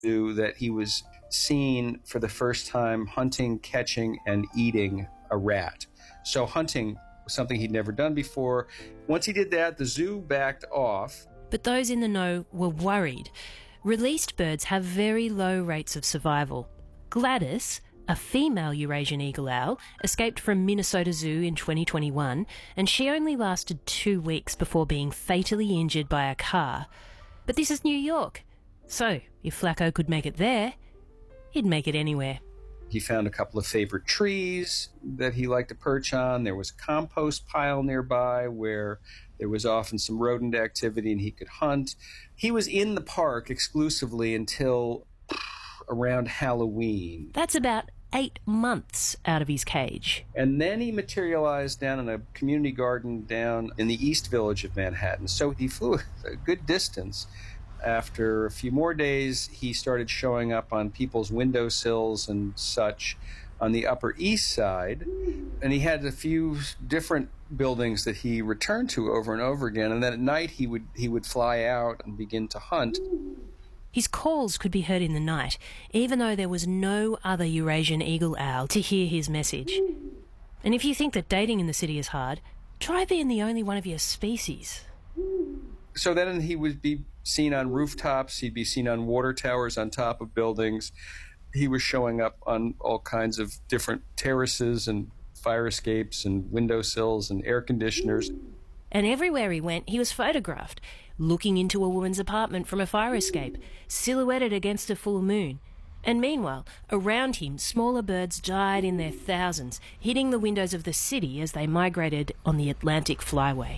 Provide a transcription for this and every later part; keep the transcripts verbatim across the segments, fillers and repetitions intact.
knew that he was seen for the first time hunting, catching, and eating a rat. So hunting was something he'd never done before. Once he did that, the zoo backed off. But those in the know were worried. Released birds have very low rates of survival. Gladys, a female Eurasian eagle owl, escaped from Minnesota Zoo in twenty twenty-one, and she only lasted two weeks before being fatally injured by a car. But this is New York. So, if Flacco could make it there, he'd make it anywhere. He found a couple of favorite trees that he liked to perch on. There was a compost pile nearby where there was often some rodent activity and he could hunt. He was in the park exclusively until around Halloween. That's about eight months out of his cage. And then he materialized down in a community garden down in the East Village of Manhattan. So he flew a good distance. After a few more days, he started showing up on people's windowsills and such on the Upper East Side. And he had a few different buildings that he returned to over and over again. And then at night, he would he would fly out and begin to hunt. His calls could be heard in the night, even though there was no other Eurasian eagle owl to hear his message. And if you think that dating in the city is hard, try being the only one of your species. So then he would be seen on rooftops, he'd be seen on water towers on top of buildings. He was showing up on all kinds of different terraces and fire escapes and windowsills and air conditioners. And everywhere he went, he was photographed, looking into a woman's apartment from a fire escape, silhouetted against a full moon. And meanwhile, around him, smaller birds died in their thousands, hitting the windows of the city as they migrated on the Atlantic Flyway.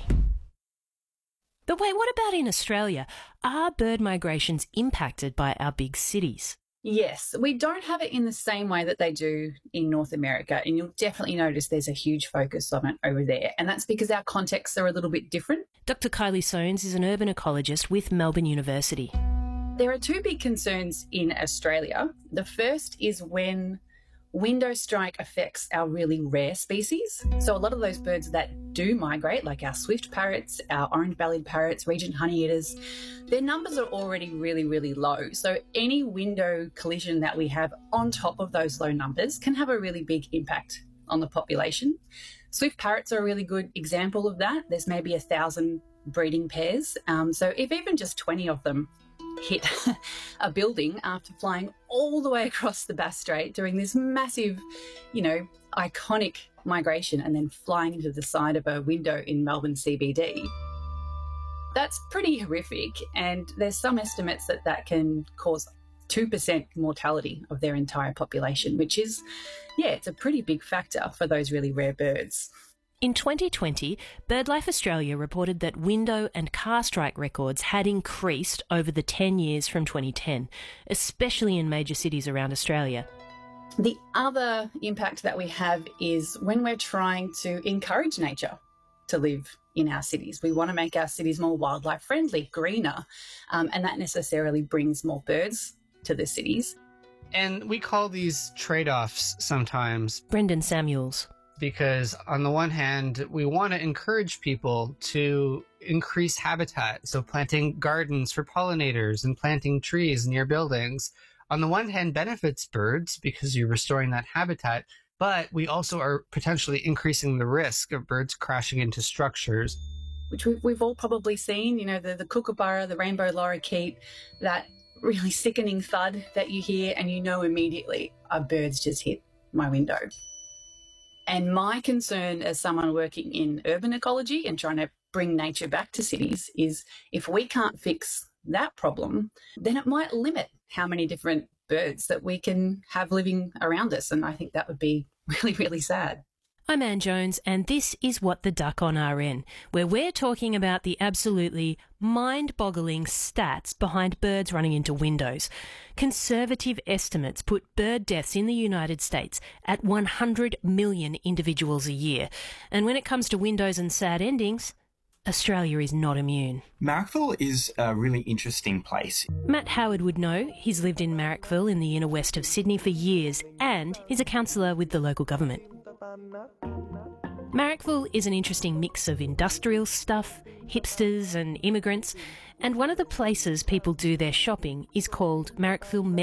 But wait, what about in Australia? Are bird migrations impacted by our big cities? Yes, we don't have it in the same way that they do in North America, and you'll definitely notice there's a huge focus on it over there, and that's because our contexts are a little bit different. Doctor Kylie Soanes is an urban ecologist with Melbourne University. There are two big concerns in Australia. The first is when window strike affects our really rare species. So a lot of those birds that do migrate, like our swift parrots, our orange-bellied parrots, regent honeyeaters, their numbers are already really, really low. So any window collision that we have on top of those low numbers can have a really big impact on the population. Swift parrots are a really good example of that. There's maybe a thousand breeding pairs. Um, so if even just twenty of them hit a building after flying all the way across the Bass Strait during this massive, you know, iconic migration and then flying into the side of a window in Melbourne C B D. That's pretty horrific, and there's some estimates that that can cause two percent mortality of their entire population, which is, yeah, it's a pretty big factor for those really rare birds. In twenty twenty, BirdLife Australia reported that window and car strike records had increased over the ten years from twenty ten, especially in major cities around Australia. The other impact that we have is when we're trying to encourage nature to live in our cities. We want to make our cities more wildlife friendly, greener, um, and that necessarily brings more birds to the cities. And we call these trade-offs sometimes. Brendan Samuels. Because on the one hand, we want to encourage people to increase habitat, so planting gardens for pollinators and planting trees near buildings. On the one hand, benefits birds because you're restoring that habitat, but we also are potentially increasing the risk of birds crashing into structures. Which we've, we've all probably seen, you know, the, the kookaburra, the rainbow lorikeet, that really sickening thud that you hear and you know immediately a bird's just hit my window. And my concern as someone working in urban ecology and trying to bring nature back to cities is if we can't fix that problem, then it might limit how many different birds that we can have living around us. And I think that would be really, really sad. I'm Anne Jones, and this is What the Duck on R N, where we're talking about the absolutely mind-boggling stats behind birds running into windows. Conservative estimates put bird deaths in the United States at one hundred million individuals a year. And when it comes to windows and sad endings, Australia is not immune. Marrickville is a really interesting place. Matt Howard would know. He's lived in Marrickville in the inner west of Sydney for years, and he's a councillor with the local government. Marrickville is an interesting mix of industrial stuff, hipsters and immigrants, and one of the places people do their shopping is called Marrickville Met